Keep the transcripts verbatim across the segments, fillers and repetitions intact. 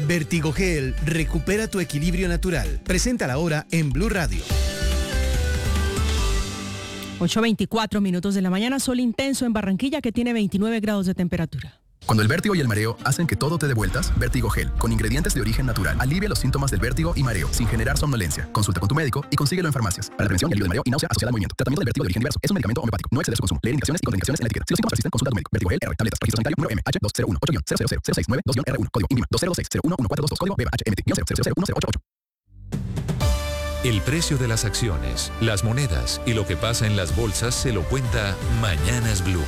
Vertigogel recupera tu equilibrio natural. Preséntala ahora en Blue Radio. ocho veinticuatro minutos de la mañana, sol intenso en Barranquilla que tiene veintinueve grados de temperatura. Cuando el vértigo y el mareo hacen que todo te dé vueltas, Vertigogel, con ingredientes de origen natural, alivia los síntomas del vértigo y mareo, sin generar somnolencia. Consulta con tu médico y consíguelo en farmacias. Para la prevención y alivio de mareo y náusea asociada al movimiento. Tratamiento del vértigo de origen diverso. Es un medicamento homeopático. No excede su consumo. Leer indicaciones y contraindicaciones en la etiqueta. Si los síntomas persisten, consulta a tu médico. Vertigogel R. Tabletas. Registro sanitario número M H dos cero uno ocho cero cero cero seis nueve dos R uno. Código INVIMA dos cero dos seis cero uno uno cuatro dos dos. Código B H M T cero cero cero uno cero ocho ocho. El precio de las acciones, las monedas y lo que pasa en las bolsas se lo cuenta Mañanas Blue.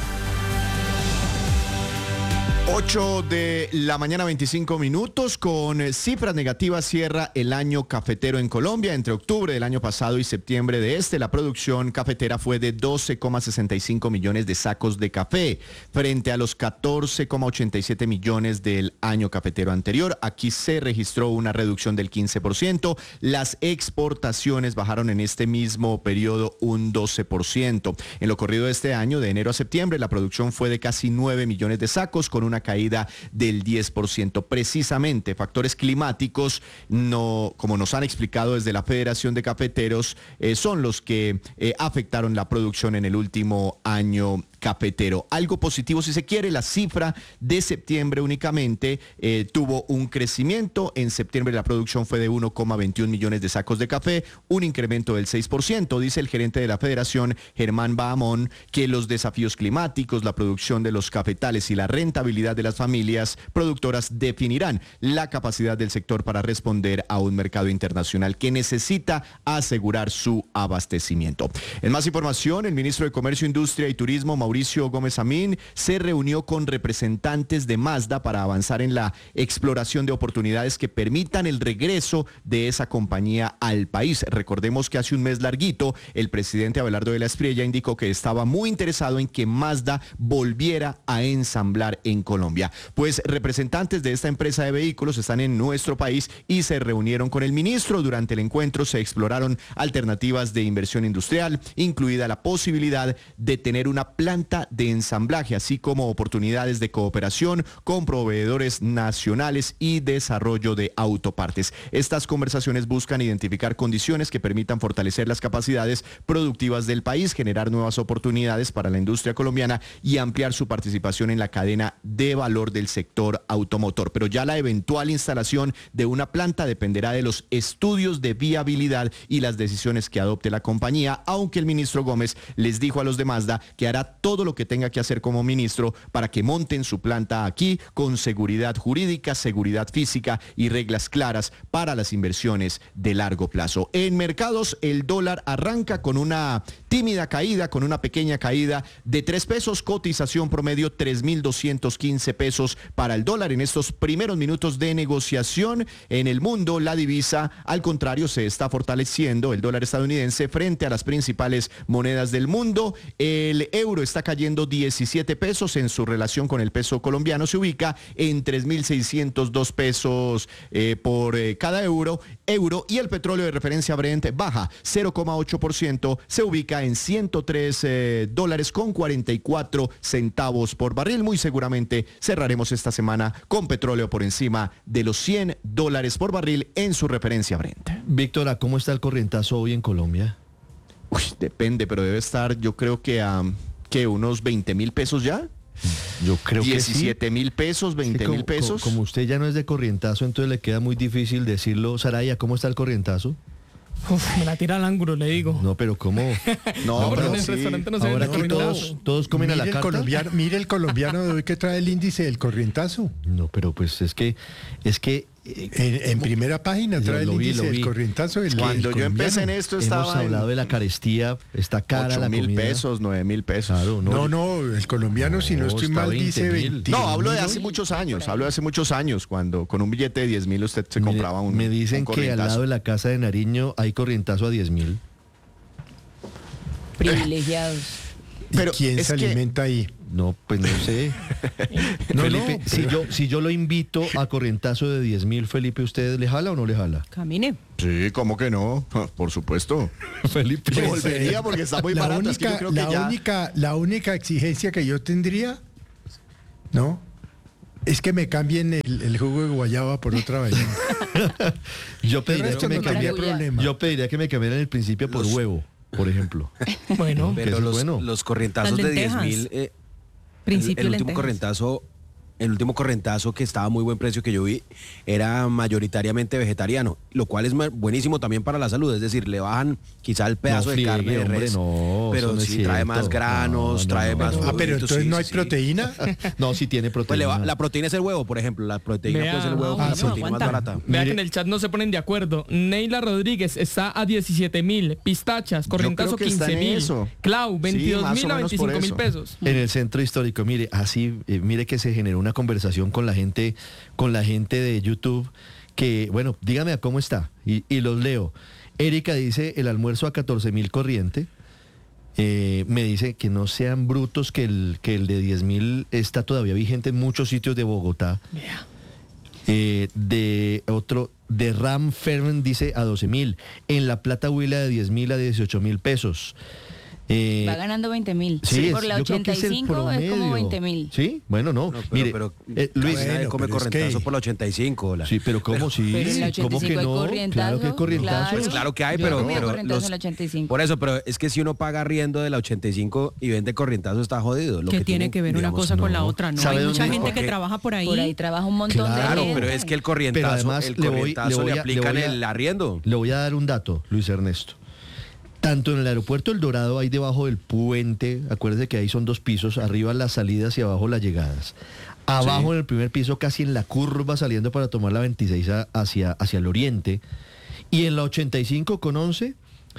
ocho de la mañana, veinticinco minutos. Con cifras negativas cierra el año cafetero en Colombia. Entre octubre del año pasado y septiembre de este, la producción cafetera fue de doce coma sesenta y cinco millones de sacos de café, frente a los catorce coma ochenta y siete millones del año cafetero anterior. Aquí se registró una reducción del quince por ciento. Las exportaciones bajaron en este mismo periodo un doce por ciento. En lo corrido de este año, de enero a septiembre, la producción fue de casi nueve millones de sacos, con una caída del diez por ciento. Precisamente, factores climáticos, no, como nos han explicado desde la Federación de Cafeteros, eh, son los que eh, afectaron la producción en el último año cafetero. Algo positivo, si se quiere, la cifra de septiembre únicamente eh, tuvo un crecimiento. En septiembre la producción fue de uno coma veintiún millones de sacos de café, un incremento del seis por ciento. Dice el gerente de la Federación, Germán Bahamón, que los desafíos climáticos, la producción de los cafetales y la rentabilidad de las familias productoras definirán la capacidad del sector para responder a un mercado internacional que necesita asegurar su abastecimiento. En más información, el ministro de Comercio, Industria y Turismo, Mauricio Gómez Amín, se reunió con representantes de Mazda para avanzar en la exploración de oportunidades que permitan el regreso de esa compañía al país. Recordemos que hace un mes larguito, el presidente Abelardo de la Espriella indicó que estaba muy interesado en que Mazda volviera a ensamblar en Colombia. Pues representantes de esta empresa de vehículos están en nuestro país y se reunieron con el ministro. Durante el encuentro se exploraron alternativas de inversión industrial, incluida la posibilidad de tener una planta de ensamblaje, así como oportunidades de cooperación con proveedores nacionales y desarrollo de autopartes. Estas conversaciones buscan identificar condiciones que permitan fortalecer las capacidades productivas del país, generar nuevas oportunidades para la industria colombiana y ampliar su participación en la cadena de valor del sector automotor. Pero ya la eventual instalación de una planta dependerá de los estudios de viabilidad y las decisiones que adopte la compañía, aunque el ministro Gómez les dijo a los de Mazda que hará todo lo que tenga que hacer como ministro para que monten su planta aquí con seguridad jurídica, seguridad física y reglas claras para las inversiones de largo plazo. En mercados, el dólar arranca con una tímida caída, con una pequeña caída de tres pesos, cotización promedio tres mil doscientos quince pesos para el dólar. En estos primeros minutos de negociación en el mundo, la divisa, al contrario, se está fortaleciendo, el dólar estadounidense frente a las principales monedas del mundo. El euro está cayendo diecisiete pesos, en su relación con el peso colombiano se ubica en tres mil seiscientos dos pesos eh, por eh, cada euro, euro, y el petróleo de referencia Brent baja cero coma ocho por ciento, se ubica en ciento tres eh, dólares con cuarenta y cuatro centavos por barril. Muy seguramente cerraremos esta semana con petróleo por encima de los cien dólares por barril en su referencia Brent. Víctor, ¿cómo está el corrientazo hoy en Colombia? Uy, depende, pero debe estar, yo creo que a um, que unos veinte mil pesos ya. Yo creo diecisiete mil que sí. pesos, veinte mil sí, pesos. Como, como usted ya no es de corrientazo, entonces le queda muy difícil decirlo. Saraya, ¿cómo está el corrientazo? Uf, me la tira al ángulo, le digo. No, pero ¿cómo? No, no pero en el sí. restaurante no se Ahora vende que todos, todos comen mire a la el carta. Colombiano, mire el colombiano de hoy que trae el índice del corrientazo. No, pero pues es que, es que En, en primera página trae lo el vi, índice lo vi. del corrientazo. El, Cuando el yo empecé en colombiano. esto estaba hemos hablado de la carestía, está cara la mil comida. pesos, nueve mil pesos. Claro, No, no, el colombiano, si no No, estoy está mal, dice veinte mil. veinte. No, hablo de hace mil. muchos años, hablo de hace muchos años, cuando con un billete de diez mil usted se me, compraba un me dicen un que al lado de la casa de Nariño hay corrientazo a diez mil. Privilegiados. ¿Y Pero quién es se que- alimenta ahí? No, pues no sé. No, Felipe, no, si, pero- yo, si yo lo invito a corrientazo de diez mil, Felipe, ¿usted le jala o no le jala? Camine. Sí, ¿cómo que no? Por supuesto. Felipe. Yo volvería porque está muy la barato. Es que yo única, creo que la ya- única, la única exigencia que yo tendría, ¿no? Es que me cambien el, el jugo de guayaba por otra vaina. Yo pediría que me no tendría cambien, problema. yo pediría que me cambiaran el principio por Los- huevo, por ejemplo. Bueno, Que Pero eso es los, bueno. los corrientazos Las de diez lentejas. mil, eh, el, Principio el último lentejas. corrientazo, el último corrientazo que estaba a muy buen precio que yo vi era mayoritariamente vegetariano, lo cual es ma- buenísimo también para la salud, es decir, le bajan quizá el pedazo No de friegue, carne de hombre, res, no, pero eso no es sí trae más cierto. granos, No, no, trae no, más no. Ah, pero fluiditos, entonces sí, no hay sí, sí. proteína. No, sí tiene Pues proteína. le va- la proteína es el huevo, por ejemplo, la proteína Vea. puede ser el huevo, Ah, la bueno, proteína más aguanta. barata. vea Mire- que en el chat no se ponen de acuerdo. Neila Rodríguez está a diecisiete mil, pistachas, corrientazo creo que está quince en mil, eso. Clau veintidós más mil o a menos por veinticinco mil eso. pesos. En el centro histórico, mire, así, eh, mire que se generó una conversación con la gente, con la gente de YouTube, que, bueno, dígame a cómo está, y, y los leo. Erika dice, el almuerzo a catorce mil corriente. Eh, me dice que no sean brutos, que el, que el de diez mil está todavía vigente en muchos sitios de Bogotá. Vea. Eh, de otro, de Ram Fermen dice a doce mil. En La Plata Huila de diez mil a dieciocho mil pesos. Eh, Va ganando veinte mil. Sí, Por es- la yo creo que ochenta y es el cinco es, promedio. como veinte mil. Sí, bueno, no. No, pero, Mire, pero eh, Luis, casi nadie Bueno, come pero es corrientazo que- por la ochenta y cinco. Hola. sí, pero ¿cómo sí? Pero en la ochenta y ¿Cómo que cinco hay no? corrientazo, Claro que hay corrientazo. claro. Pues claro que hay, Yo pero, he comido pero corrientazo los- en la ochenta y cinco. por eso, pero es que si uno paga arriendo de la ochenta y cinco y vende corrientazo está jodido. Lo que tiene que ver una digamos, cosa con la no. otra, ¿no? ¿Sabe Hay mucha dónde? gente que Porque- trabaja por ahí. Por ahí trabaja un montón Claro, de Claro, gente. pero es que el Pero corrientazo, además el le voy- corrientazo le le, voy a- le aplican voy a- el arriendo. Le voy a dar un dato, Luis Ernesto. Tanto en el aeropuerto El Dorado, ahí debajo del puente, acuérdese que ahí son dos pisos, arriba las salidas y abajo las llegadas. Abajo Sí. en el primer piso, casi en la curva saliendo para tomar la veintiséis a- hacia, hacia el oriente. Y en la ochenta y cinco con once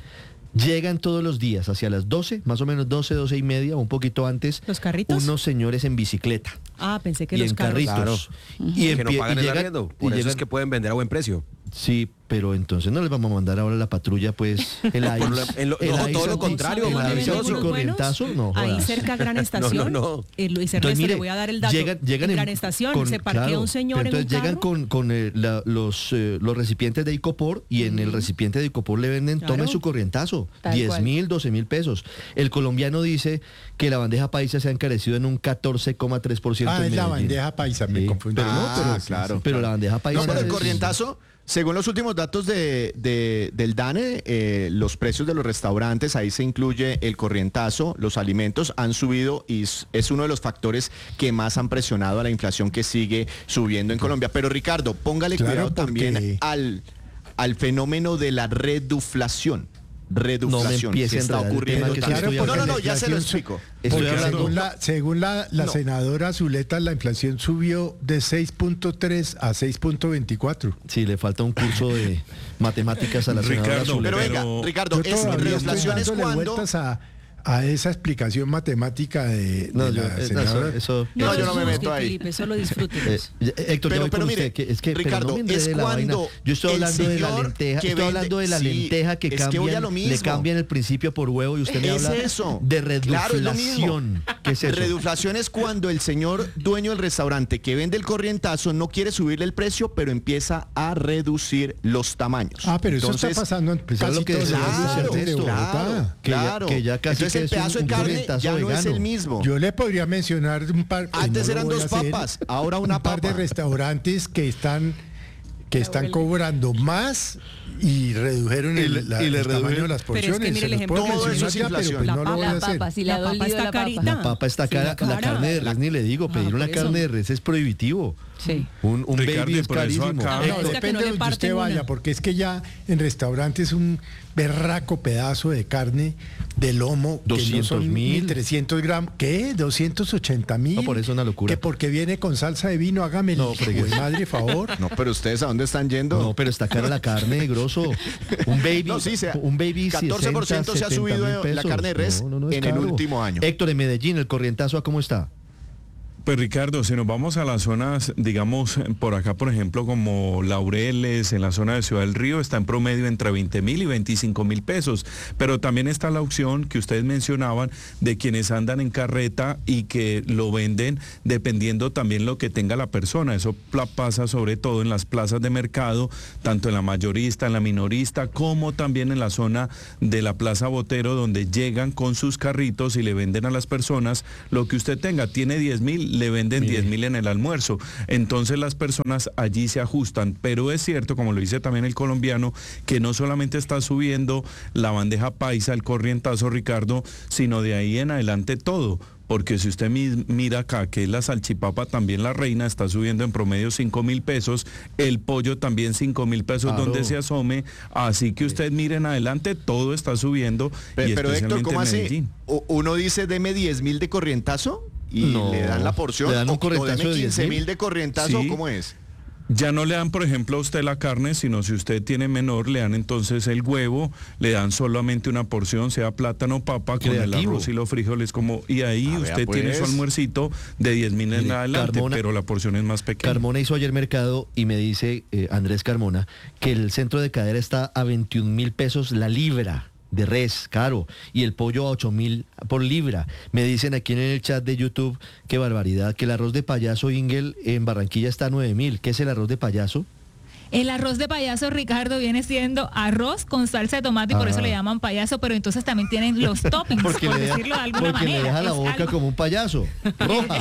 llegan todos los días hacia las doce, más o menos doce, doce y media, o un poquito antes, ¿Los carritos? unos señores en bicicleta Ah, pensé que y los en carros. carritos. Claro. Y, en que no pie- pagan y el llegan- arriendo. y Por eso es llegan- que pueden vender a buen precio. Sí, pero entonces no les vamos a mandar ahora la patrulla, pues, el Por lo- AIS. en lo- el no, AIS todo lo anti- contrario, el AIS maravilloso. anticorrientazo, no Ahí jodas. cerca a Gran Estación. No, no, no. Eh, Luis Entonces, Ernesto, mire, le voy a dar el dato. Llegan, llegan en en- Gran Estación con- se parquea claro, un señor pero en un entonces llegan carro. con, con eh, la- los, eh, los recipientes de Icopor y en el recipiente de Icopor le venden, Claro. tome su corrientazo, Tal diez cual. mil, doce mil pesos. El colombiano dice que la bandeja paisa se ha encarecido en un catorce coma tres por ciento. Ah, en es la Medellín. bandeja paisa, me Sí, confundí. pero no, Ah, pero, claro, pero la bandeja paisa No, pero el es- corrientazo, según los últimos datos de, de- del DANE, eh, los precios de los restaurantes, ahí se incluye el corrientazo, los alimentos han subido y es, es uno de los factores que más han presionado a la inflación que sigue subiendo en Colombia. Pero Ricardo, póngale Claro, cuidado también porque- al, al fenómeno de la reduflación. Reduflación empiece que a está enredar el ocurriendo tema que también. estoy No, no, no, hablando. ya se lo La explico. Estoy Porque hablando- según la, según la, la No. senadora Zuleta, la inflación subió de seis punto tres a seis punto veinticuatro. Sí, le falta un curso de matemáticas a la senadora Ricardo, Zuleta. Pero venga, Pero Ricardo, Yo es, todavía estoy reduflación es dándole cuando... vueltas a, a esa explicación matemática de, No, de yo- la eh, senadora. eso, eso- No, yo no me busque, meto ahí. Felipe, solo disfrute. Eh, eh, Héctor, Pero- yo voy pero con mire, usted, que es que pero Ricardo, no me enrede es la cuando vaina. Yo estoy el hablando de la señor lenteja, que estoy vende- hablando de la sí, lenteja que es que voy a cambian, lo le mismo. cambian el principio por huevo y usted me Es habla eso. de Claro, es lo reduflación. mismo. ¿Qué es eso? Reduflación es cuando el señor dueño del restaurante que vende el corrientazo no quiere subirle el precio, pero empieza a reducir los tamaños. Ah, pero eso Entonces, está pasando en pues, es casi lo que todos decía los Luis lugares de Ernesto. Bogotá. claro, Que ya- claro. que ya casi Entonces que el es un- pedazo un de carne corrientazo ya no es vegano. el mismo. Yo le podría mencionar un par. y Antes no lo eran voy a dos hacer, papas, ahora una un par de papa. restaurantes que están que están cobrando más y redujeron Y el, le- la- y le el tamaño redujeron- de las Pero es que porciones. mire Se el los ejemplo puedo que Todo eso mencionar es ya, pero pues inflación. no La lo voy a La hacer. papa, si La la, ha papa dolido está la papa. carita. La papa está Sí, cara, la la cara. carne de res ni le digo, pedir Ah, una por eso. carne de res es prohibitivo. Sí. Un, un Ricardo, baby y es por eso carísimo. acá- Ah, No, es que depende no le de donde parten usted vaya, una. porque es que ya en restaurantes un berraco pedazo de carne de lomo que no doscientos son mil. ni trescientos gramos. ¿Qué? doscientos ochenta mil. No, por eso es una locura. Que porque viene con salsa de vino, hágame el No, hijo fregues. de madre, favor. No, pero ustedes a dónde están yendo? No, pero está cara la carne, grosso. Un baby, No, sí, se- un baby catorce por ciento se ha sesenta, subido setenta mil la pesos. carne de res No, no, no, es en el caro. último año. Héctor, en Medellín, el corrientazo, ¿a cómo está? Pues Ricardo, si nos vamos a las zonas, digamos, por acá, por ejemplo, como Laureles, en la zona de Ciudad del Río, está en promedio entre veinte mil y veinticinco mil pesos. Pero también está la opción que ustedes mencionaban de quienes andan en carreta y que lo venden dependiendo también lo que tenga la persona. Eso pla- pasa sobre todo en las plazas de mercado, tanto en la mayorista, en la minorista, como también en la zona de la Plaza Botero, donde llegan con sus carritos y le venden a las personas lo que usted tenga. Tiene diez mil, le venden Mire. diez mil en el almuerzo. Entonces las personas allí se ajustan, pero es cierto, como lo dice también el colombiano, que no solamente está subiendo la bandeja paisa, el corrientazo, Ricardo, sino de ahí en adelante todo. Porque si usted mi- mira acá, que es la salchipapa, también la reina está subiendo en promedio cinco mil pesos, el pollo también cinco mil pesos Claro. donde se asome, así que usted mire en adelante, todo está subiendo. Pe- y Pero Héctor, especialmente ¿cómo en así? Medellín. U- Uno dice deme diez mil de corrientazo y No, le dan la porción, le dan un o- o corrientazo deme de diez quince mil. mil de corrientazo, Sí. ¿cómo es? Ya no le dan, por ejemplo, a usted la carne, sino si usted tiene menor, le dan entonces el huevo, le dan solamente una porción, sea plátano o papa, con el Creativo. arroz y los frijoles, como y ahí Ah, vea, usted tiene su pues. almuercito de diez mil en Mire, adelante, Carmona- pero la porción es más pequeña. Carmona hizo ayer mercado y me dice eh, Andrés Carmona que el centro de cadera está a veintiún mil pesos la libra de res, caro, y el pollo a ocho mil por libra. Me dicen aquí en el chat de YouTube, qué barbaridad, que el arroz de payaso Ingel en Barranquilla está a nueve mil. ¿Qué es el arroz de payaso? El arroz de payaso, Ricardo, viene siendo arroz con salsa de tomate y por Ah. eso le llaman payaso, pero entonces también tienen los toppings, Porque, por le, deja- decirlo de alguna porque manera. le deja la Es boca algo como un payaso, roja.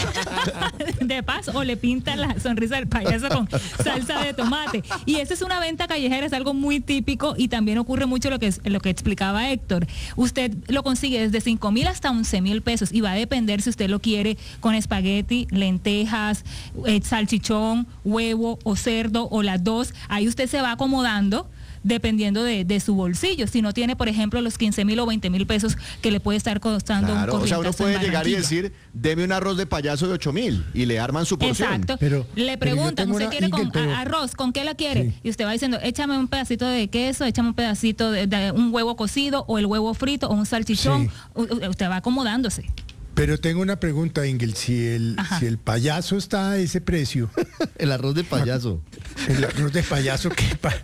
de paz, o le pinta la sonrisa del payaso con salsa de tomate. Y esa es una venta callejera, es algo muy típico y también ocurre mucho lo que, es- lo que explicaba Héctor. Usted lo consigue desde cinco mil hasta once mil pesos y va a depender si usted lo quiere con espagueti, lentejas, eh, salchichón, huevo o cerdo o las dos. Ahí usted se va acomodando dependiendo de, de su bolsillo. Si no tiene, por ejemplo, los quince mil o veinte mil pesos que le puede estar costando Claro, un o sea, uno corrientazo en puede llegar y Barranquilla. decir, deme un arroz de payaso de ocho mil y le arman su porción. Exacto. Pero- le pero yo preguntan, tengo ¿usted una- quiere con Ingrid, pero- a- arroz? ¿Con qué la quiere? Sí. Y usted va diciendo, échame un pedacito de queso, échame un pedacito de, de un huevo cocido o el huevo frito o un salchichón. Sí. U- u- Usted va acomodándose. Pero tengo una pregunta, Ingel. Si el, Ajá. si el payaso está a ese precio, El arroz de payaso. el arroz de payaso, ¿qué? Pa-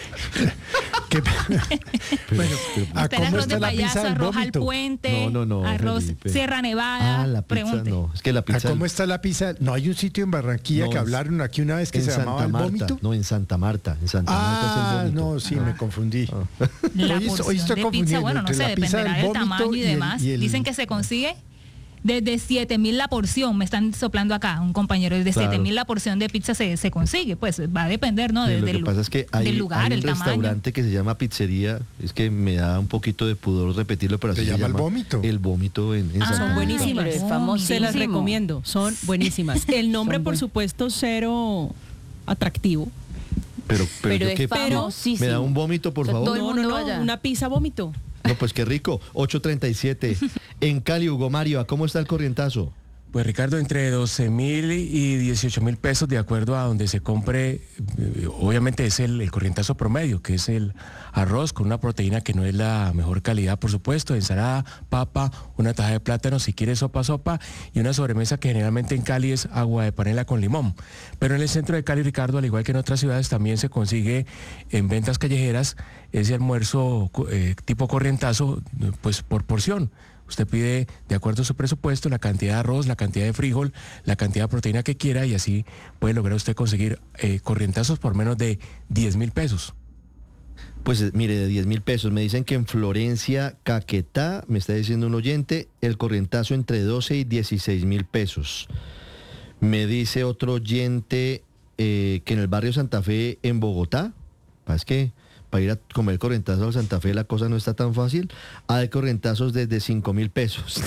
qué pa- bueno, ¿a Está el cómo arroz está de la payaso, pizza del arroz al vómito? puente, No, no, no, arroz Felipe. Sierra Nevada. Ah, la pizza Pregunte. no. Es que la ¿A pizza... cómo está la pizza? No hay un sitio en Barranquilla No, que en- hablaron aquí una vez que en se Santa llamaba el Marta. vómito. No, en Santa Marta. En Santa Marta es Ah, el vómito. no, sí, me confundí. La Hoy estoy- hoy porción estoy de pizza, confundiendo bueno, no entre sé, la pizza dependerá del del vómito tamaño y y el- demás. y el- Dicen que se consigue desde siete mil la porción, me están soplando acá un compañero, desde Claro. siete mil la porción de pizza se, se consigue, pues va a depender, ¿no? Sí, De- lo del, que pasa es que hay, del lugar, hay el un tamaño. restaurante que se llama Pizzería, es que me da un poquito de pudor repetirlo, pero así ¿Se se, llama El Vómito? El vómito en, en Ah, Santa Son Marta. buenísimas. pero es Se las famosísimo. recomiendo. Son buenísimas. El nombre, Son por buen- supuesto, cero atractivo. Pero, pero, Pero yo es qué- famosísimo. me da un vómito, por O sea, favor. todo el No, mundo no, no, vaya. una pizza vómito. No, pues qué rico. ocho treinta y siete. En Cali, Hugo Mario, ¿a ¿cómo está el corrientazo? Pues Ricardo, entre doce mil y dieciocho mil pesos de acuerdo a donde se compre, eh, obviamente es el, el corrientazo promedio, que es el arroz con una proteína que no es la mejor calidad, por supuesto, ensalada, papa, una taja de plátano, si quieres sopa, sopa, y una sobremesa que generalmente en Cali es agua de panela con limón. Pero en el centro de Cali, Ricardo, al igual que en otras ciudades, también se consigue en ventas callejeras ese almuerzo eh, tipo corrientazo, pues por porción. Usted pide, de acuerdo a su presupuesto, la cantidad de arroz, la cantidad de frijol, la cantidad de proteína que quiera y así puede lograr usted conseguir eh, corrientazos por menos de diez mil pesos. Pues eh, mire, de diez mil pesos. Me dicen que en Florencia, Caquetá, me está diciendo un oyente, el corrientazo entre doce y dieciséis mil pesos. Me dice otro oyente eh, que en el barrio Santa Fe, en Bogotá, es que para ir a comer corrientazo al Santa Fe la cosa no está tan fácil. Hay corrientazos desde cinco mil pesos.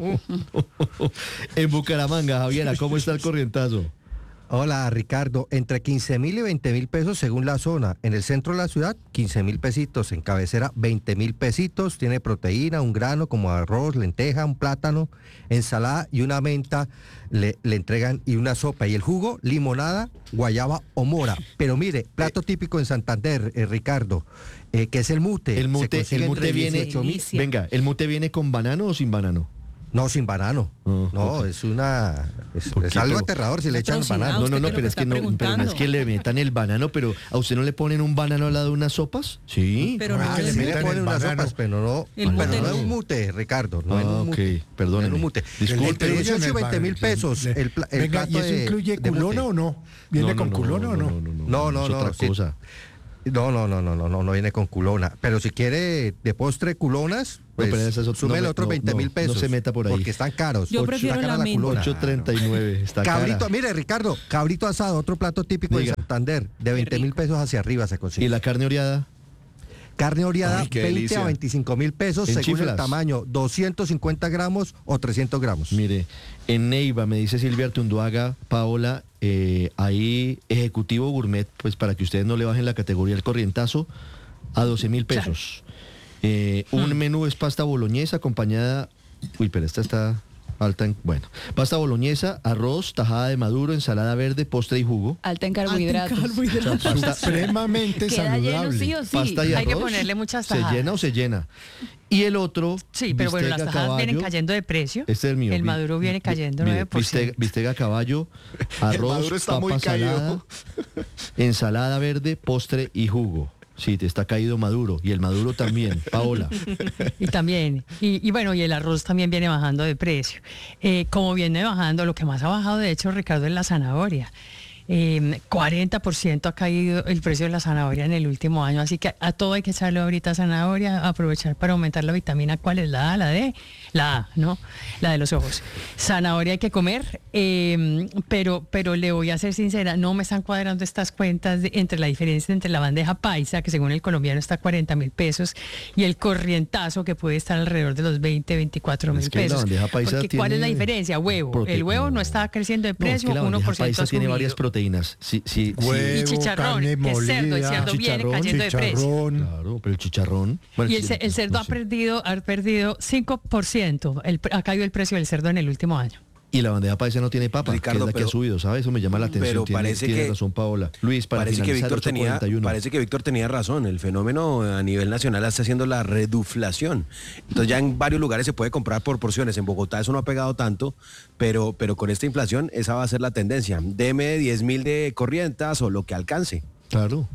En Bucaramanga, Javiera, ¿cómo está el corrientazo? Hola Ricardo, entre quince mil y veinte mil pesos según la zona. En el centro de la ciudad, quince mil pesitos. En cabecera, veinte mil pesitos. Tiene proteína, un grano como arroz, lenteja, un plátano, ensalada y una menta. Le, le entregan y una sopa. Y el jugo, limonada, guayaba o mora. Pero mire, plato típico en Santander, eh, Ricardo, eh, que es el mute. El Se mute, consigue el mute entre viene, dieciocho mil. venga, ¿el mute viene con banano o sin banano? No, sin banano. Oh, no, ok. es una... Es, ¿Por es qué? algo Pero- aterrador si le echan Patrocinado. banano. No, no, ¿usted no, qué pero es es lo que que no, está pero no es preguntando? que le metan el banano, pero ¿a usted no le ponen un banano al lado de unas sopas? Sí. Pero no Ah, es le metan meten el ponen unas banano. sopas, pero no, El pero mute no no. es un mute, Ricardo. No Ah, es un ok, mute. perdóneme. No es un mute. Disculpe. Entre dieciocho y veinte mil pesos. El, pla- el Venga, ¿y plato eso de- incluye de culona mute. o no? ¿Viene con culona o no? No, no, es no, otra sí. cosa. No, no, no, no, no, no, no viene con culona. Pero si quiere de postre culonas, pues pero esas otras- súmele no me- otros no, veinte mil no, pesos. no se meta por ahí. Porque están caros. Yo Ocho- prefiero está cara la menta. culona. ocho treinta y nueve, está Cabrito, cara. mire, Ricardo, cabrito asado, otro plato típico Diga. de Santander, de veinte mil pesos hacia arriba se consigue. ¿Y la carne oreada? Carne oreada, Ay, qué veinte delicia. a veinticinco mil pesos En según chiflas. el tamaño, doscientos cincuenta gramos o trescientos gramos. Mire, en Neiva, me dice Silvia Artunduaga, Paola, eh, ahí ejecutivo gourmet, pues para que ustedes no le bajen la categoría el corrientazo, a doce mil pesos. Eh, un menú es pasta boloñesa acompañada, uy, pero esta está alta en, bueno, pasta boloñesa, arroz, tajada de maduro, ensalada verde, postre y jugo. Alta en carbohidratos. Supremamente Queda lleno saludable. sí o sí. Pasta y Hay que arroz, ponerle muchas ¿se tajadas. llena o se llena? Y el otro, Sí, pero bueno, las bistec a tajadas vienen caballo. cayendo de precio. Este es el mío. El bi- maduro viene bi- cayendo mire, nueve por ciento. Bistec, bistec a caballo, arroz, maduro está papa muy caído. salada, ensalada verde, postre y jugo. Sí, te está caído maduro. Y el maduro también, Paola. Y también, y, y bueno, y el arroz también viene bajando de precio. Eh, como viene bajando, lo que más ha bajado, de hecho, Ricardo, es la zanahoria. Eh, cuarenta por ciento ha caído el precio de la zanahoria en el último año, así que a todo hay que echarle ahorita zanahoria, aprovechar para aumentar la vitamina. ¿Cuál es la A? La D, la A, ¿no? La de los ojos. Zanahoria hay que comer, eh, pero, pero le voy a ser sincera, no me están cuadrando estas cuentas de- entre la diferencia entre la bandeja paisa, que según el colombiano está a cuarenta mil pesos, y el corrientazo, que puede estar alrededor de los veinte, veinticuatro mil Es que la pesos. bandeja paisa Porque, ¿cuál es la tiene diferencia? Huevo. prote- El huevo no está creciendo de No, es precio, que la uno bandeja por ciento paisa ha tiene subido. varias proteínas. Sí, sí, sí. Huevo, Y chicharrón, carne que es cerdo, el molida, cerdo viene chicharrón, cayendo de precio. chicharrón. Claro, pero el chicharrón. bueno, Y el, sí, ce- el cerdo no ha sé. perdido, ha perdido cinco por ciento. El, ha caído el precio del cerdo en el último año. Y la bandeja paisa no tiene papa, Ricardo, que es la que pero- ha subido, ¿sabes? Eso me llama la atención. pero tiene, parece tiene que- razón, Paola. Luis, para Parece que, finalizar, Víctor tenía, ocho cuarenta y uno. parece que Víctor tenía razón. El fenómeno a nivel nacional está haciendo la reduflación. Entonces ya en varios lugares se puede comprar por porciones. En Bogotá eso no ha pegado tanto, pero, pero con esta inflación esa va a ser la tendencia. Deme diez mil de corrientas o lo que alcance. Claro.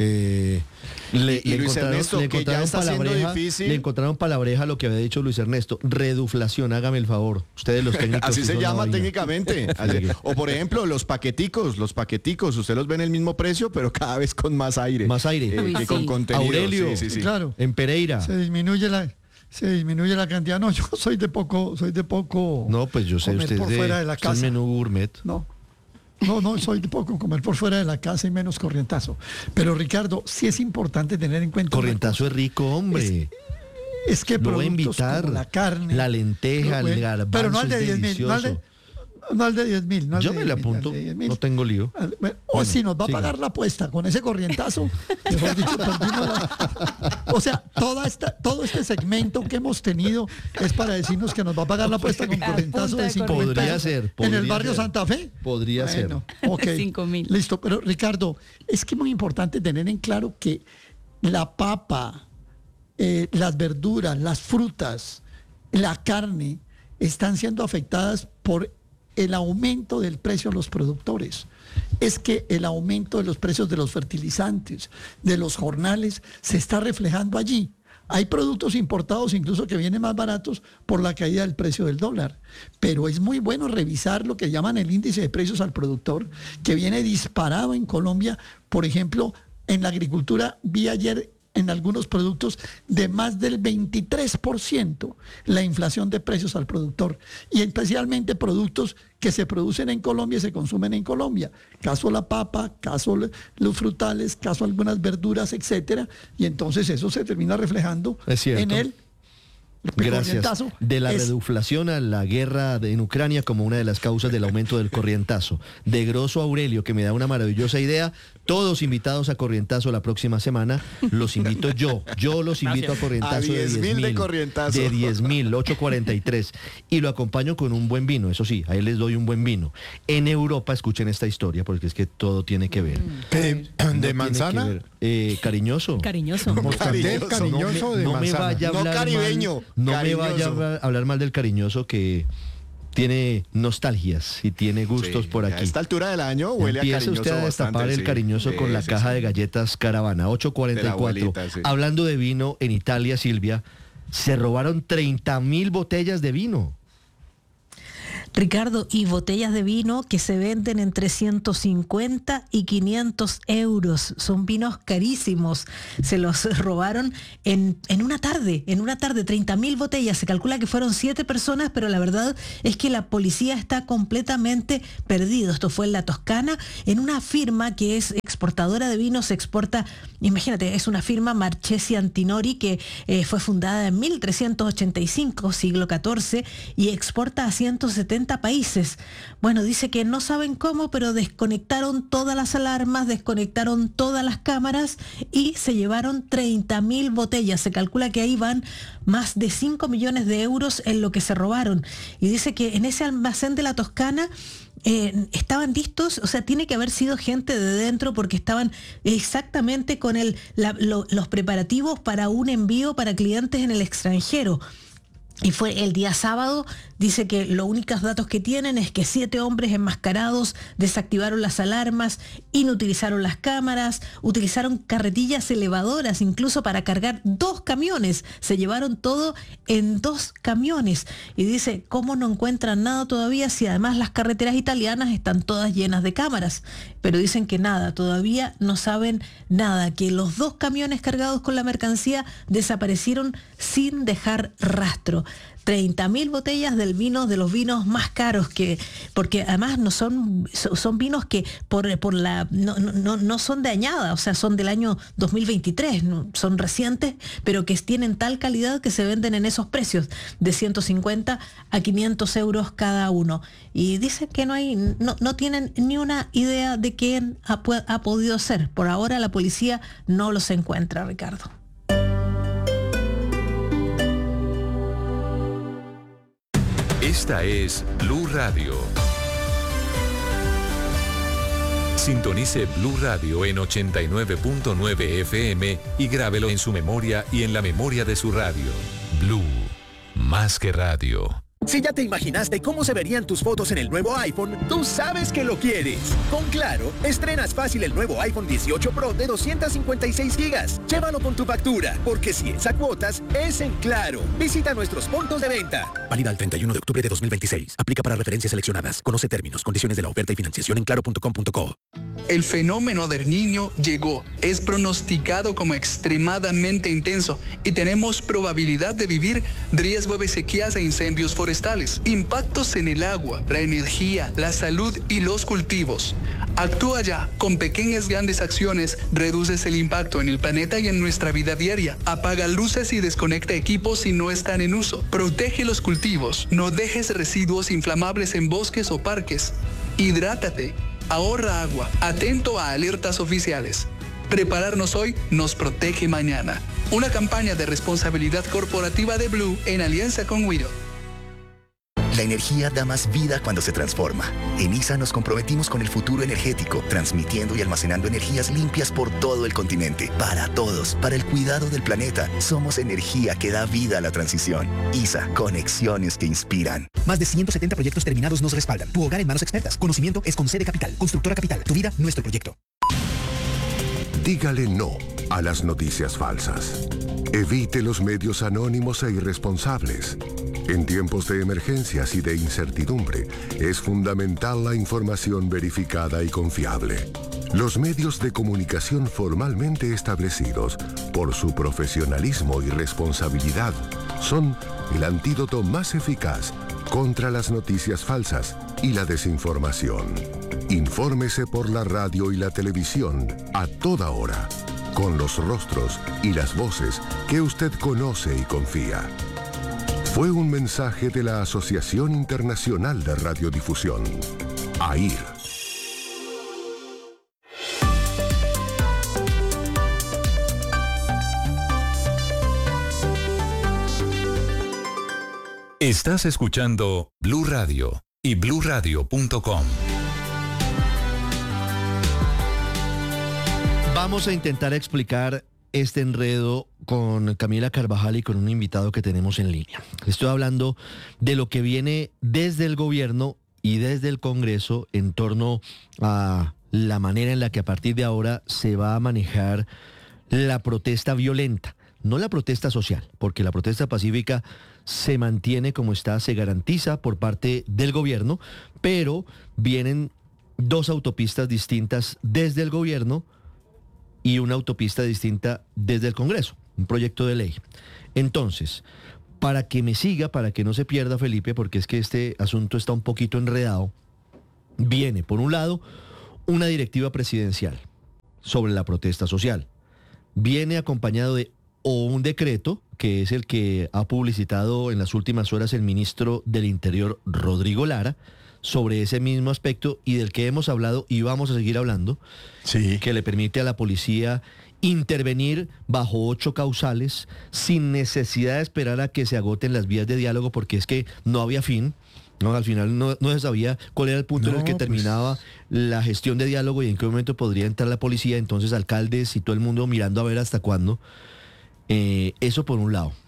Eh, le, Y- y le Luis encontraron, Ernesto, le que ya encontraron está siendo palabreja, difícil. le encontraron palabreja a lo que había dicho Luis Ernesto. Reduflación, hágame el favor. Ustedes los técnicos. Así que se son la llama vaina. técnicamente. Así- o por ejemplo, los paqueticos, los paqueticos, usted los ve en el mismo precio, pero cada vez con más aire. Más aire. Eh, Uy, que sí. con contenido. Aurelio, Sí, sí, sí. Claro, en Pereira. se disminuye la se disminuye la cantidad. No, yo soy de poco, soy de poco. No, pues yo sé, comer usted es por de, fuera de la usted es casa. menú gourmet. No. No, no, soy de poco comer por fuera de la casa y menos corrientazo. Pero Ricardo, sí es importante tener en cuenta. una Corrientazo es rico, hombre. Es que Lo voy a productos invitar. como la carne, La lenteja, lo el bueno, garbanzo pero no al de es diez mil, no al de, delicioso. no al de diez mil. No al Yo de me le diez mil, apunto, al de diez mil. no tengo lío. Al- bueno, o Bueno, si nos va siga. a pagar la apuesta con ese corrientazo, mejor dicho, perdimos la- o sea, toda esta, todo este segmento que hemos tenido es para decirnos que nos va a pagar la apuesta con corrientazo de cinco mil Podría pesos. ser, en podría el barrio ser. Santa Fe. Podría Bueno, ser. ok. Cinco mil. Listo, pero Ricardo, es que es muy importante tener en claro que la papa, eh, las verduras, las frutas, la carne están siendo afectadas por el aumento del precio de los productores. Es que el aumento de los precios de los fertilizantes, de los jornales, se está reflejando allí. Hay productos importados incluso que vienen más baratos por la caída del precio del dólar. Pero es muy bueno revisar lo que llaman el índice de precios al productor, que viene disparado en Colombia. Por ejemplo, en la agricultura vi ayer en algunos productos de más del veintitrés por ciento la inflación de precios al productor, y especialmente productos que se producen en Colombia y se consumen en Colombia. Caso la papa, caso le- los frutales, caso algunas verduras, etcétera, y entonces eso se termina reflejando Es cierto. en él. Gracias. corrientazo De la es- reduflación a la guerra de- en Ucrania como una de las causas del aumento del corrientazo. De Grosso a Aurelio, que me da una maravillosa idea. Todos invitados a corrientazo la próxima semana. Los invito yo. Yo los invito a corrientazo A de diez diez mil de mil. corrientazo. De diez mil, ocho cuarenta y tres. Y lo acompaño con un buen vino, eso sí, ahí les doy un buen vino. En Europa, escuchen esta historia, porque es que todo tiene que ver. ¿De, Todo de tiene manzana? que ver. Eh, cariñoso. Cariñoso. ¿Moscatel cariñoso no me, de no me manzana? vaya a No hablar caribeño, mal, no me cariñoso. vaya a hablar, hablar mal del cariñoso, que tiene nostalgias y tiene gustos Sí, por A aquí. esta altura del año huele a Empieza cariñoso usted a destapar bastante, el sí. cariñoso Sí, con la sí, caja sí. de galletas Caravana, ocho cuarenta y De la cuatro. abuelita, sí. Hablando de vino, en Italia, Silvia, se robaron treinta mil botellas de vino. Ricardo, y botellas de vino que se venden entre ciento cincuenta y quinientos euros. Son vinos carísimos. Se los robaron en, en una tarde, en una tarde, treinta mil botellas. Se calcula que fueron siete personas, pero la verdad es que la policía está completamente perdido. Esto fue en la Toscana, en una firma que es exportadora de vinos, se exporta, imagínate, es una firma Marchesi Antinori que eh, fue fundada en mil trescientos ochenta y cinco, siglo catorce, y exporta a ciento setenta países. Bueno, dice que no saben cómo, pero desconectaron todas las alarmas, desconectaron todas las cámaras y se llevaron treinta mil botellas. Se calcula que ahí van más de cinco millones de euros en lo que se robaron. Y dice que en ese almacén de la Toscana Eh, estaban listos, o sea, tiene que haber sido gente de dentro porque estaban exactamente con el, la, lo, los preparativos para un envío para clientes en el extranjero. Y fue el día sábado. Dice que los únicos datos que tienen es que siete hombres enmascarados desactivaron las alarmas, inutilizaron las cámaras, utilizaron carretillas elevadoras incluso para cargar dos camiones. Se llevaron todo en dos camiones. Y dice, ¿cómo no encuentran nada todavía si además las carreteras italianas están todas llenas de cámaras? Pero dicen que nada, todavía no saben nada, que los dos camiones cargados con la mercancía desaparecieron sin dejar rastro. treinta mil botellas del vino, de los vinos más caros, que porque además no son son vinos que por, por la no, no, no son de añada, o sea, son del año dos mil veintitrés, ¿no? Son recientes, pero que tienen tal calidad que se venden en esos precios, de ciento cincuenta a quinientos euros cada uno. Y dicen que no hay, no, no tienen ni una idea de quién ha, ha podido ser. Por ahora la policía no los encuentra, Ricardo. Esta es Blue Radio. Sintonice Blue Radio en ochenta y nueve punto nueve F M y grábelo en su memoria y en la memoria de su radio. Blue, más que radio. Si ya te imaginaste cómo se verían tus fotos en el nuevo iPhone, tú sabes que lo quieres. Con Claro, estrenas fácil el nuevo iPhone dieciocho Pro de doscientos cincuenta y seis gigas. Llévalo con tu factura, porque si es a cuotas, es en Claro. Visita nuestros puntos de venta. Válida el treinta y uno de octubre de dos mil veintiséis. Aplica para referencias seleccionadas. Conoce términos, condiciones de la oferta y financiación en claro punto com punto co. El fenómeno del Niño llegó. Es pronosticado como extremadamente intenso y tenemos probabilidad de vivir riesgo de sequías e incendios forestales, impactos en el agua, la energía, la salud y los cultivos. Actúa ya. Con pequeñas grandes acciones reduces el impacto en el planeta y en nuestra vida diaria. Apaga luces y desconecta equipos si no están en uso. Protege los cultivos. No dejes residuos inflamables en bosques o parques. Hidrátate. Ahorra agua. Atento a alertas oficiales. Prepararnos hoy nos protege mañana. Una campaña de responsabilidad corporativa de Blue en alianza con Wido. La energía da más vida cuando se transforma. En I S A nos comprometimos con el futuro energético, transmitiendo y almacenando energías limpias por todo el continente. Para todos, para el cuidado del planeta, somos energía que da vida a la transición. I S A, conexiones que inspiran. Más de ciento setenta proyectos terminados nos respaldan. Tu hogar en manos expertas. Conocimiento es con C de Capital. Constructora Capital. Tu vida, nuestro proyecto. Dígale no a las noticias falsas. Evite los medios anónimos e irresponsables. En tiempos de emergencias y de incertidumbre, es fundamental la información verificada y confiable. Los medios de comunicación formalmente establecidos, por su profesionalismo y responsabilidad, son el antídoto más eficaz contra las noticias falsas y la desinformación. Infórmese por la radio y la televisión a toda hora, con los rostros y las voces que usted conoce y confía. Fue un mensaje de la Asociación Internacional de Radiodifusión, A I R. Estás escuchando Blue Radio y blue radio punto com. Vamos a intentar explicar este enredo con Camila Carvajal y con un invitado que tenemos en línea. Estoy hablando de lo que viene desde el gobierno y desde el Congreso en torno a la manera en la que a partir de ahora se va a manejar la protesta violenta. no la protesta social, porque la protesta pacífica se mantiene como está, se garantiza por parte del gobierno, pero vienen dos autopistas distintas desde el gobierno y una autopista distinta desde el Congreso, un proyecto de ley. Entonces, para que me siga, para que no se pierda, Felipe, porque es que este asunto está un poquito enredado, viene, por un lado, una directiva presidencial sobre la protesta social. Viene acompañado de o un decreto, que es el que ha publicitado en las últimas horas el ministro del Interior, Rodrigo Lara, sobre ese mismo aspecto y del que hemos hablado y vamos a seguir hablando, sí, que le permite a la policía intervenir bajo ocho causales sin necesidad de esperar a que se agoten las vías de diálogo, porque es que no había fin. No, al final no, no se sabía cuál era el punto no, en el que pues... terminaba la gestión de diálogo y en qué momento podría entrar la policía, entonces alcaldes y todo el mundo mirando a ver hasta cuándo. Eh, eso por un lado.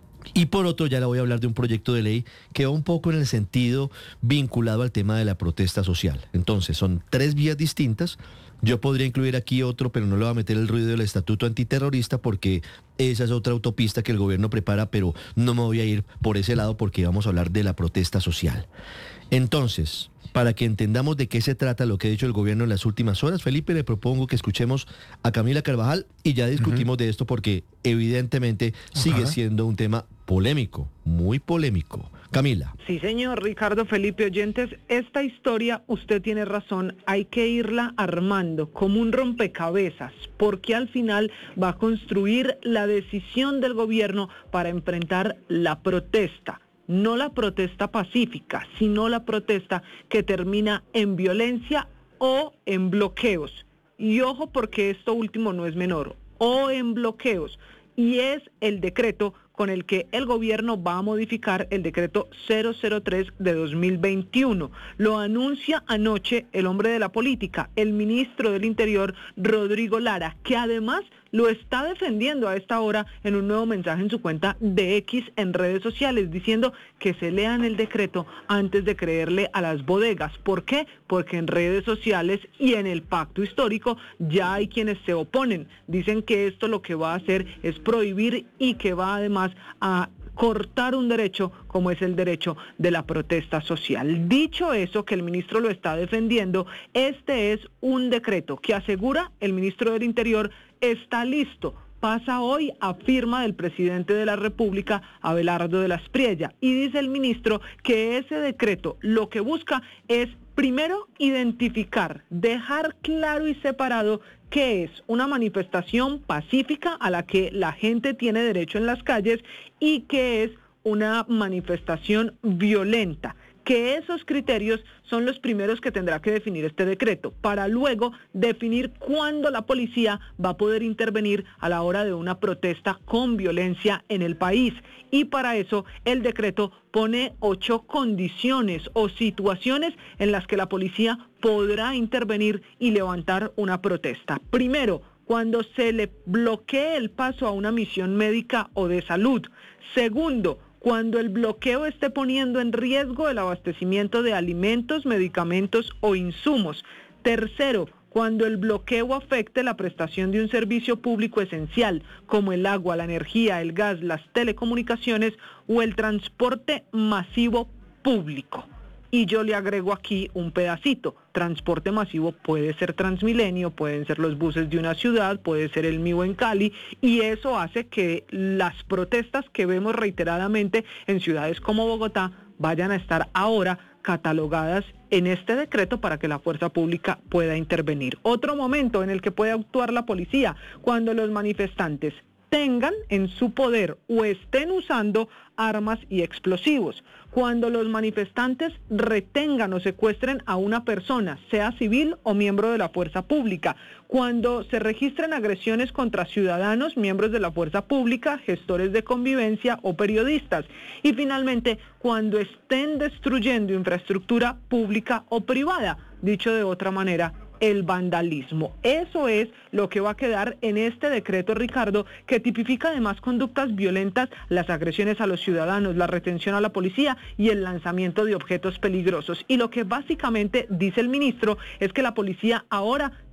Y por otro, ya le voy a hablar de un proyecto de ley que va un poco en el sentido vinculado al tema de la protesta social. Entonces, son tres vías distintas. Yo podría incluir aquí otro, pero no le voy a meter el ruido del estatuto antiterrorista porque esa es otra autopista que el gobierno prepara, pero no me voy a ir por ese lado porque vamos a hablar de la protesta social. Entonces, para que entendamos de qué se trata lo que ha dicho el gobierno en las últimas horas, Felipe, le propongo que escuchemos a Camila Carvajal y ya discutimos uh-huh. de esto porque evidentemente uh-huh. sigue siendo un tema polémico, muy polémico. Camila. Sí, señor Ricardo, Felipe, oyentes, esta historia, usted tiene razón, hay que irla armando como un rompecabezas, porque al final va a construir la decisión del gobierno para enfrentar la protesta. No la protesta pacífica, sino la protesta que termina en violencia o en bloqueos. Y ojo, porque esto último no es menor, o en bloqueos. Y es el decreto con el que el gobierno va a modificar el decreto cero cero tres de dos mil veintiuno. Lo anuncia anoche el hombre de la política, el ministro del Interior, Rodrigo Lara, que además lo está defendiendo a esta hora en un nuevo mensaje en su cuenta de X en redes sociales, diciendo que se lean el decreto antes de creerle a las bodegas. ¿Por qué? Porque en redes sociales y en el pacto histórico ya hay quienes se oponen. Dicen que esto lo que va a hacer es prohibir y que va además a cortar un derecho como es el derecho de la protesta social. Dicho eso, que el ministro lo está defendiendo, este es un decreto que asegura el ministro del Interior está listo. Pasa hoy a firma del presidente de la República, Abelardo de la Espriella, y dice el ministro que ese decreto lo que busca es primero identificar, dejar claro y separado qué es una manifestación pacífica a la que la gente tiene derecho en las calles y qué es una manifestación violenta, que esos criterios son los primeros que tendrá que definir este decreto, para luego definir cuándo la policía va a poder intervenir a la hora de una protesta con violencia en el país. Y para eso el decreto pone ocho condiciones o situaciones en las que la policía podrá intervenir y levantar una protesta. Primero, cuando se le bloquee el paso a una misión médica o de salud. Segundo, cuando el bloqueo esté poniendo en riesgo el abastecimiento de alimentos, medicamentos o insumos. Tercero, cuando el bloqueo afecte la prestación de un servicio público esencial, como el agua, la energía, el gas, las telecomunicaciones o el transporte masivo público. Y yo le agrego aquí un pedacito. Transporte masivo puede ser Transmilenio, pueden ser los buses de una ciudad, puede ser el mío en Cali, y eso hace que las protestas que vemos reiteradamente en ciudades como Bogotá vayan a estar ahora catalogadas en este decreto para que la fuerza pública pueda intervenir. Otro momento en el que puede actuar la policía, cuando los manifestantes tengan en su poder o estén usando armas y explosivos. Cuando los manifestantes retengan o secuestren a una persona, sea civil o miembro de la fuerza pública. Cuando se registren agresiones contra ciudadanos, miembros de la fuerza pública, gestores de convivencia o periodistas. Y finalmente, cuando estén destruyendo infraestructura pública o privada. Dicho de otra manera, el vandalismo. Eso es lo que va a quedar en este decreto, Ricardo, que tipifica además conductas violentas, las agresiones a los ciudadanos, la retención a la policía y el lanzamiento de objetos peligrosos. Y lo que básicamente dice el ministro es que la policía ahora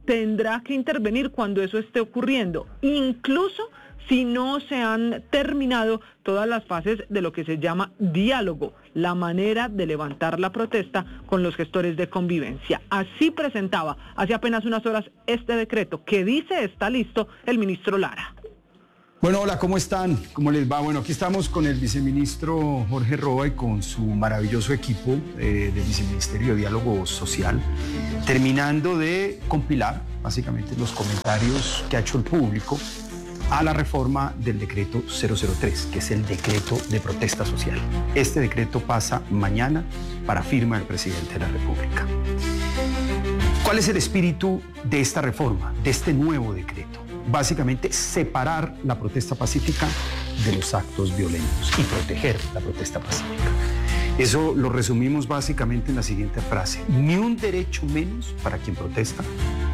tendrá que intervenir cuando eso esté ocurriendo, incluso si no se han terminado todas las fases de lo que se llama diálogo, la manera de levantar la protesta con los gestores de convivencia. Así presentaba hace apenas unas horas este decreto que dice está listo el ministro Lara. Bueno, hola, ¿cómo están? ¿Cómo les va? Bueno, aquí estamos con el viceministro Jorge Roa y con su maravilloso equipo eh, del Viceministerio de Diálogo Social, terminando de compilar básicamente los comentarios que ha hecho el público a la reforma del decreto cero cero tres, que es el decreto de protesta social. Este decreto pasa mañana para firma del presidente de la República. ¿Cuál es el espíritu de esta reforma, de este nuevo decreto? Básicamente, separar la protesta pacífica de los actos violentos y proteger la protesta pacífica. Eso lo resumimos básicamente en la siguiente frase: ni un derecho menos para quien protesta,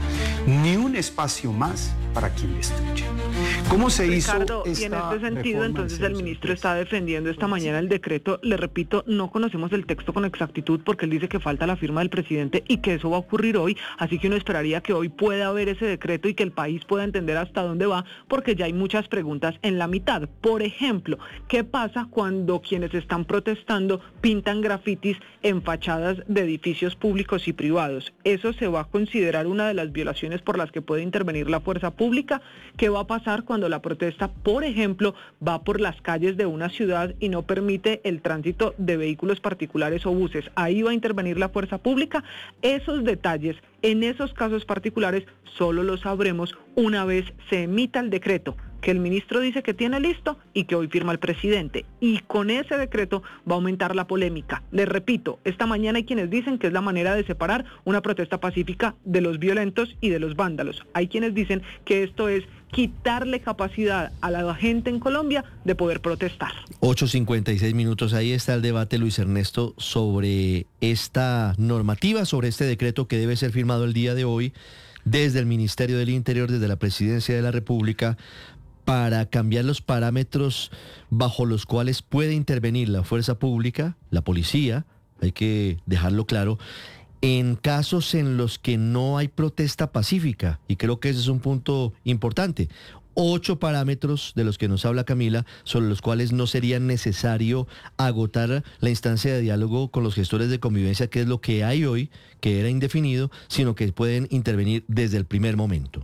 ni un espacio más para quien destruye. ¿Cómo se Ricardo, hizo esta y en este sentido, entonces el ministro está defendiendo esta mañana el decreto. Le repito, no conocemos el texto con exactitud porque él dice que falta la firma del presidente y que eso va a ocurrir hoy, así que uno esperaría que hoy pueda haber ese decreto y que el país pueda entender hasta dónde va, porque ya hay muchas preguntas en la mitad. Por ejemplo, ¿qué pasa cuando quienes están protestando pintan grafitis en fachadas de edificios públicos y privados? ¿Eso se va a considerar una de las violaciones por las que puede intervenir la fuerza pública? ¿Qué va a pasar cuando la protesta, por ejemplo, va por las calles de una ciudad y no permite el tránsito de vehículos particulares o buses? ¿Ahí va a intervenir la fuerza pública? Esos detalles, en esos casos particulares, solo los sabremos una vez se emita el decreto que el ministro dice que tiene listo y que hoy firma el presidente. Y con ese decreto va a aumentar la polémica. Les repito, esta mañana hay quienes dicen que es la manera de separar una protesta pacífica de los violentos y de los vándalos. Hay quienes dicen que esto es quitarle capacidad a la gente en Colombia de poder protestar. ocho cincuenta y seis minutos, ahí está el debate, Luis Ernesto, sobre esta normativa, sobre este decreto que debe ser firmado el día de hoy desde el Ministerio del Interior, desde la Presidencia de la República, para cambiar los parámetros bajo los cuales puede intervenir la fuerza pública, la policía, hay que dejarlo claro, en casos en los que no hay protesta pacífica. Y creo que ese es un punto importante. Ocho parámetros de los que nos habla Camila, sobre los cuales no sería necesario agotar la instancia de diálogo con los gestores de convivencia, que es lo que hay hoy, que era indefinido, sino que pueden intervenir desde el primer momento.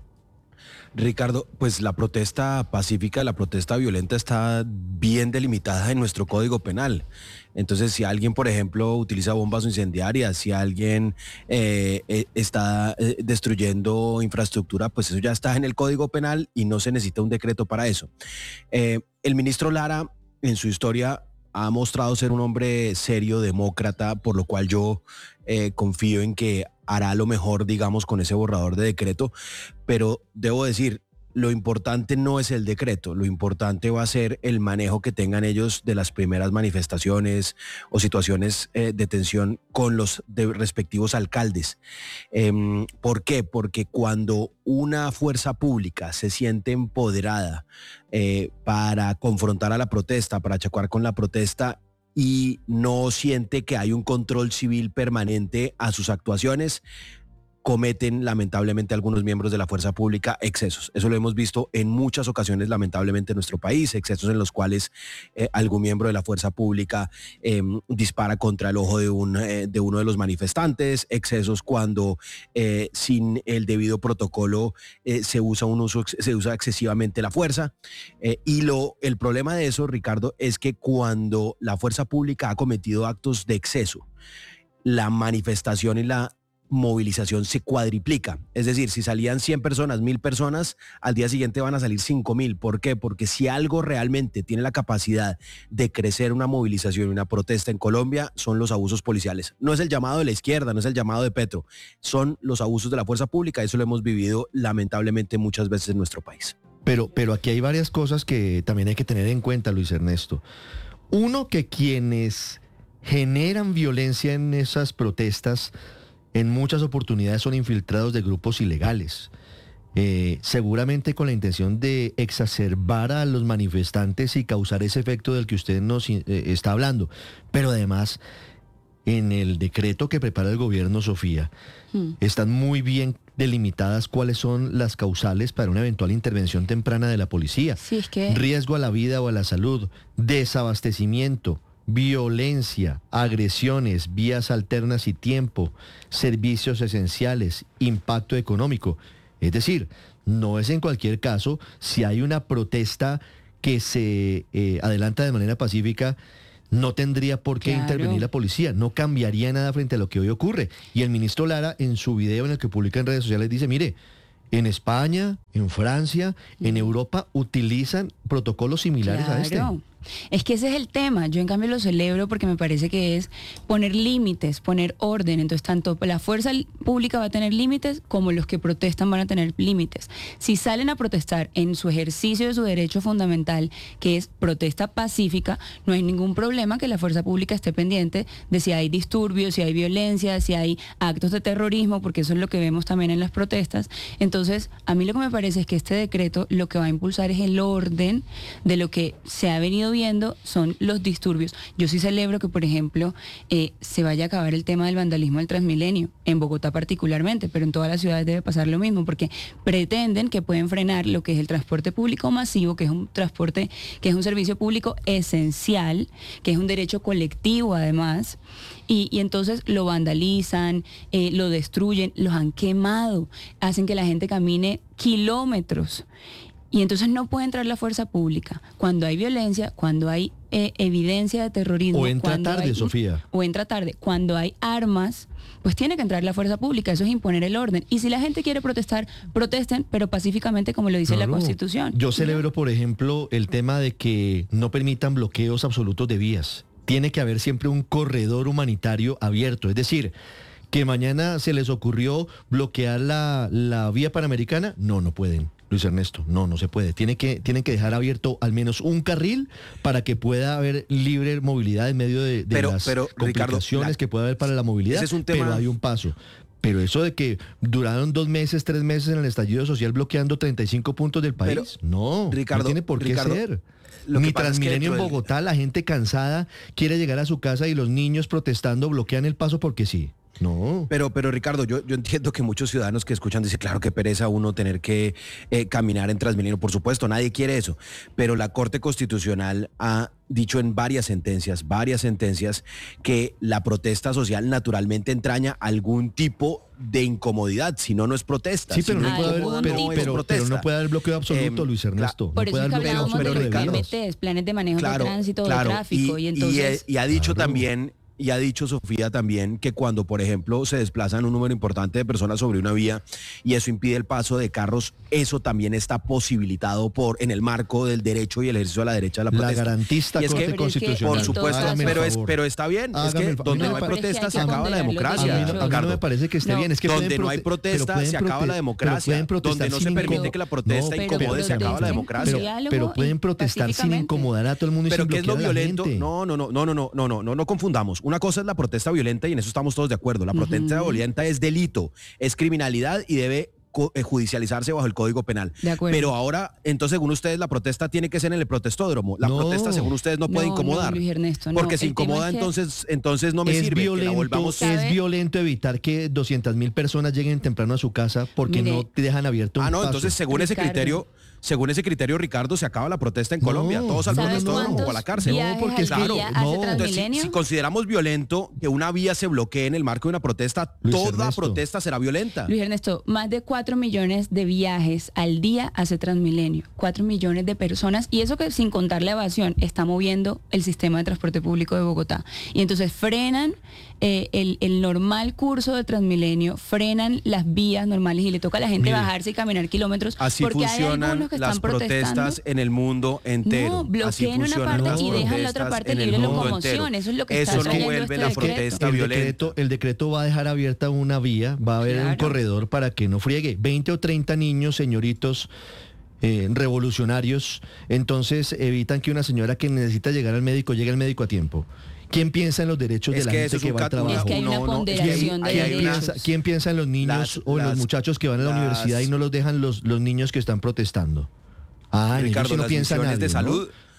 Ricardo, pues la protesta pacífica, la protesta violenta está bien delimitada en nuestro Código Penal. Entonces, si alguien, por ejemplo, utiliza bombas incendiarias, si alguien eh, eh, está eh, destruyendo infraestructura, pues eso ya está en el Código Penal y no se necesita un decreto para eso. Eh, el ministro Lara, en su historia, ha mostrado ser un hombre serio, demócrata, por lo cual yo eh, confío en que hará lo mejor, digamos, con ese borrador de decreto, pero debo decir, lo importante no es el decreto, lo importante va a ser el manejo que tengan ellos de las primeras manifestaciones o situaciones eh, de tensión con los de respectivos alcaldes. Eh, ¿Por qué? Porque cuando una fuerza pública se siente empoderada eh, para confrontar a la protesta, para chacoar con la protesta, y no siente que hay un control civil permanente a sus actuaciones, cometen lamentablemente algunos miembros de la fuerza pública excesos. Eso lo hemos visto en muchas ocasiones lamentablemente en nuestro país, excesos en los cuales eh, algún miembro de la fuerza pública eh, dispara contra el ojo de, un, eh, de uno de los manifestantes, excesos cuando eh, sin el debido protocolo eh, se usa un uso, se usa excesivamente la fuerza. Eh, y lo, el problema de eso, Ricardo, es que cuando la fuerza pública ha cometido actos de exceso, la manifestación y la movilización se cuadriplica. Es decir, si salían cien personas, mil personas, al día siguiente van a salir cinco mil. ¿Por qué? Porque si algo realmente tiene la capacidad de crecer una movilización y una protesta en Colombia, son los abusos policiales. No es el llamado de la izquierda, no es el llamado de Petro, son los abusos de la fuerza pública. Eso lo hemos vivido lamentablemente muchas veces en nuestro país. Pero, pero aquí hay varias cosas que también hay que tener en cuenta, Luis Ernesto. Uno, que quienes generan violencia en esas protestas en muchas oportunidades son infiltrados de grupos ilegales, eh, seguramente con la intención de exacerbar a los manifestantes y causar ese efecto del que usted nos eh, está hablando. Pero además, en el decreto que prepara el gobierno, Sofía, hmm. están muy bien delimitadas cuáles son las causales para una eventual intervención temprana de la policía. Sí, es que... Riesgo a la vida o a la salud, desabastecimiento, violencia, agresiones, vías alternas y tiempo, servicios esenciales, impacto económico. Es decir, no es en cualquier caso si hay una protesta que se eh, adelanta de manera pacífica, no tendría por qué claro. intervenir la policía, no cambiaría nada frente a lo que hoy ocurre. Y el ministro Lara, en su video en el que publica en redes sociales, dice, mire, en España, en Francia, mm. en Europa utilizan protocolos similares claro. a este. Es que ese es el tema. Yo en cambio lo celebro porque me parece que es poner límites, poner orden. Entonces tanto la fuerza pública va a tener límites como los que protestan van a tener límites. Si salen a protestar en su ejercicio de su derecho fundamental, que es protesta pacífica, no hay ningún problema que la fuerza pública esté pendiente de si hay disturbios, si hay violencia, si hay actos de terrorismo, porque eso es lo que vemos también en las protestas. Entonces, a mí lo que me parece es que este decreto lo que va a impulsar es el orden de lo que se ha venido viendo son los disturbios. Yo sí celebro que, por ejemplo, eh, se vaya a acabar el tema del vandalismo del Transmilenio, en Bogotá particularmente, pero en todas las ciudades debe pasar lo mismo, porque pretenden que pueden frenar lo que es el transporte público masivo, que es un transporte, que es un servicio público esencial, que es un derecho colectivo además, y, y entonces lo vandalizan, eh, lo destruyen, los han quemado, hacen que la gente camine kilómetros. Y entonces no puede entrar la fuerza pública cuando hay violencia, cuando hay eh, evidencia de terrorismo. O entra tarde, hay, Sofía. O entra tarde. Cuando hay armas, pues tiene que entrar la fuerza pública. Eso es imponer el orden. Y si la gente quiere protestar, protesten, pero pacíficamente como lo dice claro. la Constitución. Yo celebro, por ejemplo, el tema de que no permitan bloqueos absolutos de vías. Tiene que haber siempre un corredor humanitario abierto. Es decir, que mañana se les ocurrió bloquear la, la vía panamericana. No, no pueden. Luis Ernesto, no, no se puede. Tiene que, tienen que dejar abierto al menos un carril para que pueda haber libre movilidad en medio de, de pero, las pero, complicaciones Ricardo, la, que puede haber para la movilidad. Ese es un tema... Pero hay un paso. Pero eso de que duraron dos meses, tres meses en el estallido social bloqueando treinta y cinco puntos del país, pero, no, Ricardo, no tiene por qué Ricardo, ser. Lo Ni que pasa Transmilenio es que en Bogotá, la gente cansada quiere llegar a su casa y los niños protestando bloquean el paso porque sí. No. Pero, pero Ricardo, yo, yo entiendo que muchos ciudadanos que escuchan dicen, claro que pereza uno tener que eh, caminar en Transmilenio, por supuesto, nadie quiere eso, pero la Corte Constitucional ha dicho en varias sentencias, varias sentencias, que la protesta social naturalmente entraña algún tipo de incomodidad, si no, no es protesta. Sí, pero, si no, puede haber, no, pero, no pero, pero no puede haber bloqueo absoluto, eh, Luis Ernesto. Por no eso puede es que haber hablábamos de los P M Ts, planes de manejo claro, de tránsito, claro, de tráfico, y, y entonces... Y, y ha dicho claro. también... Y ha dicho Sofía también que cuando, por ejemplo, se desplazan un número importante de personas sobre una vía y eso impide el paso de carros, eso también está posibilitado por en el marco del derecho y el ejercicio de la derecha de la protesta. La garantista y es Corte que, Constitucional. Por supuesto, pero, es, pero está bien. Hágame es que donde no hay protesta se acaba la democracia. A mí, no, a mí no me parece que esté no. bien. Es que donde no hay protesta se acaba la democracia. Donde no se permite que la protesta incomode se acaba la democracia. Pero pueden protestar sin incomodar a todo el mundo y sin bloquear a la gente. Pero ¿qué es lo violento? No, no, no, no, no, no, no, no, no confundamos. Una cosa es la protesta violenta y en eso estamos todos de acuerdo. La protesta uh-huh. violenta es delito, es criminalidad y debe judicializarse bajo el Código Penal. Pero ahora, entonces, según ustedes, la protesta tiene que ser en el protestódromo. La no, protesta, según ustedes, no puede no, incomodar. No, Luis Ernesto, no. Porque si incomoda, es entonces, que... entonces no me es sirve. Violento, que la volvamos... Es violento evitar que doscientas mil personas lleguen temprano a su casa porque Mire, no te dejan abierto un Ah, no, paso. entonces, según Ricardo. ese criterio... Según ese criterio, Ricardo, se acaba la protesta en no, Colombia. Todos al protestódromo o a la cárcel. No, porque claro. No. Entonces, si, si consideramos violento que una vía se bloquee en el marco de una protesta, Luis toda Ernesto. protesta será violenta. Luis Ernesto, más de cuatro millones de viajes al día hace Transmilenio. Cuatro millones de personas. Y eso que sin contar la evasión está moviendo el sistema de transporte público de Bogotá. Y entonces frenan eh, el, el normal curso de Transmilenio, frenan las vías normales y le toca a la gente Mire, bajarse y caminar kilómetros. Así porque funcionan hay algunos que las están protestas en el mundo entero. No, bloqueen una parte y dejan la otra parte libre de locomoción. Eso es lo que Eso está no vuelve este la decreto. protesta el violenta. Decreto, el decreto va a dejar abierta una vía, va a haber claro. un corredor para que no friegue. veinte o treinta niños, señoritos eh, revolucionarios, entonces evitan que una señora que necesita llegar al médico llegue al médico a tiempo. ¿Quién piensa en los derechos es de la gente que va a trabajar? Es que hay una ponderación no, de ¿quién, derechos. piensa, ¿Quién piensa en los niños las, o en los muchachos que van a la las, universidad y no los dejan los, los niños que están protestando? Ah, Ricardo, no las piensa misiones nadie, de salud, ¿no?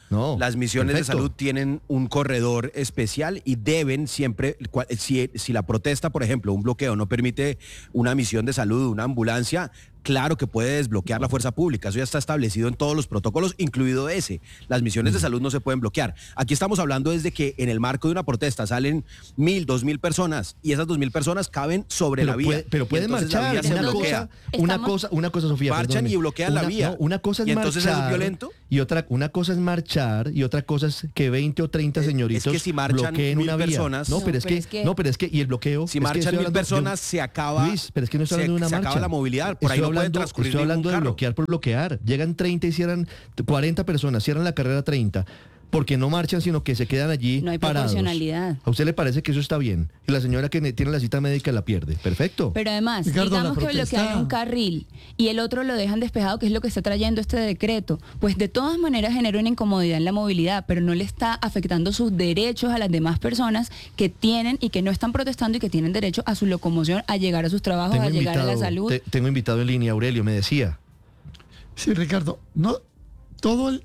No, las misiones perfecto. de salud tienen un corredor especial y deben siempre, cua- si, si la protesta, por ejemplo, un bloqueo no permite una misión de salud, una ambulancia, claro que puede desbloquear la fuerza pública. Eso ya está establecido en todos los protocolos, incluido ese. Las misiones de salud no se pueden bloquear. Aquí estamos hablando desde que en el marco de una protesta salen mil, dos mil personas y esas dos mil personas caben sobre pero la vía. Puede, pero Y pueden entonces la marchar. vía se Una bloquea. cosa, una cosa, una cosa, Sofía. Marchan perdóneme. y bloquean la Una- vía. no, una cosa es ¿Y entonces marchar. eso es violento? Y otra, una cosa es marchar y otra cosa es que veinte o treinta señoritos es que si marchan bloqueen mil una vía. personas- No, No, pero es pero que, es que- no, pero es que y el bloqueo. Si es que marchan estoy mil hablando de un- personas, se acaba. Luis, pero es que no estoy se- hablando de una se marcha. acaba la movilidad. Por ahí estoy no puede hablando, transcurrir estoy ningún hablando de carro. bloquear por bloquear. Llegan treinta y cierran cuarenta personas, cierran la carrera treinta. Porque no marchan, sino que se quedan allí No hay parados. proporcionalidad. ¿A usted le parece que eso está bien? Y la señora que ne- tiene la cita médica la pierde. Perfecto. Pero además, Ricardo, la digamos que protesta- bloquean un carril y el otro lo dejan despejado, que es lo que está trayendo este decreto, pues de todas maneras genera una incomodidad en la movilidad, pero no le está afectando sus derechos a las demás personas que tienen y que no están protestando y que tienen derecho a su locomoción, a llegar a sus trabajos, a llegar a la salud. te- tengo invitado en línea, Aurelio, me decía. Sí, Ricardo, no, todo el,